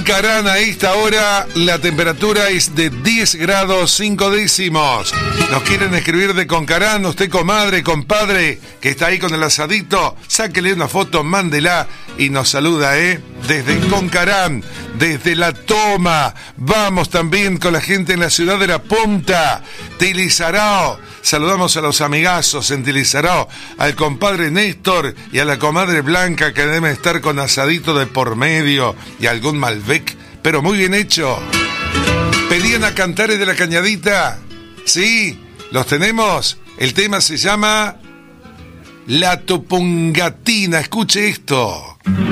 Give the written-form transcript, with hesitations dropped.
Carán, a esta hora la temperatura es de 10 grados 5 décimos. Nos quieren escribir de Concarán, usted comadre, compadre, que está ahí con el asadito, sáquele una foto, mándela y nos saluda, desde Concarán, desde La Toma. Vamos también con la gente en la ciudad de La Punta, Tilizarao. Saludamos a los amigazos en Tilizarao, al compadre Néstor y a la comadre Blanca, que deben estar con asadito de por medio y algún Malbec, pero muy bien hecho. ¿Pedían a Cantares de la Cañadita? Sí, los tenemos. El tema se llama La Topongatina. Escuche esto.